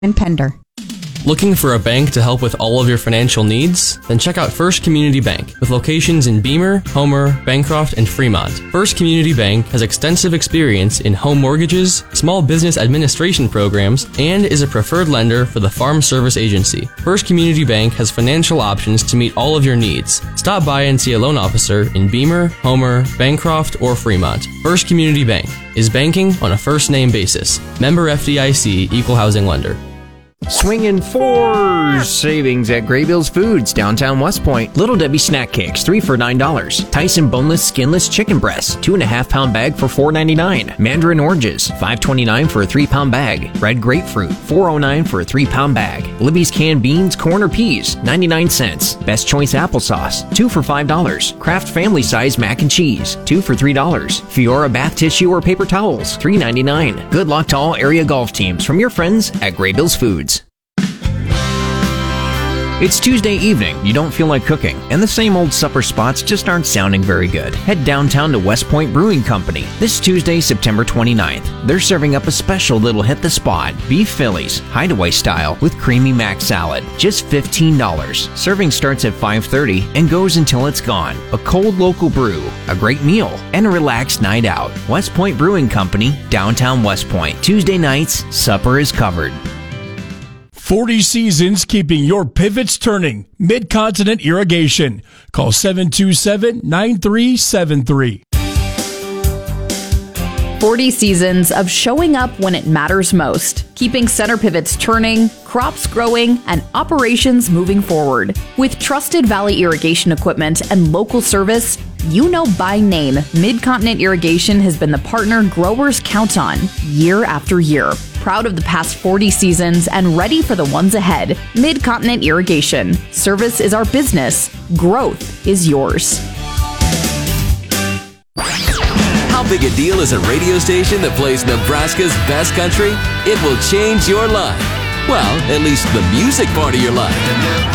and Pender. Looking for a bank to help with all of your financial needs? Then check out First Community Bank, with locations in Beamer, Homer, Bancroft, and Fremont. First Community Bank has extensive experience in home mortgages, small business administration programs, and is a preferred lender for the Farm Service Agency. First Community Bank has financial options to meet all of your needs. Stop by and see a loan officer in Beamer, Homer, Bancroft, or Fremont. First Community Bank is banking on a first-name basis. Member FDIC, Equal Housing Lender. Swinging fours savings at Graybills Foods, downtown West Point. Little Debbie snack cakes, 3 for $9. Tyson boneless, skinless chicken breasts, 2.5-pound bag for $4.99. Mandarin oranges, $5.29 for a 3-pound bag. Red grapefruit, $4.09 for a 3-pound bag. Libby's canned beans, corn, or peas, 99 cents. Best Choice applesauce, 2 for $5. Kraft family size mac and cheese, 2 for $3. Fiora bath tissue or paper towels, $3.99. Good luck to all area golf teams from your friends at Graybills Foods. It's Tuesday evening, you don't feel like cooking, and the same old supper spots just aren't sounding very good. Head downtown to West Point Brewing Company this Tuesday, September 29th. They're serving up a special little hit the spot, beef Phillies, hideaway style, with creamy mac salad, just $15. Serving starts at 5:30 and goes until it's gone. A cold local brew, a great meal, and a relaxed night out. West Point Brewing Company, downtown West Point. Tuesday nights, supper is covered. 40 seasons keeping your pivots turning. Mid-Continent Irrigation. Call 727-9373. 40 seasons of showing up when it matters most, keeping center pivots turning, crops growing, and operations moving forward. With trusted Valley irrigation equipment and local service, you know by name, Mid-Continent Irrigation has been the partner growers count on year after year. Proud of the past 40 seasons and ready for the ones ahead. Mid-Continent Irrigation. Service is our business. Growth is yours. How big a deal is a radio station that plays Nebraska's best country? It will change your life. Well, at least the music part of your life.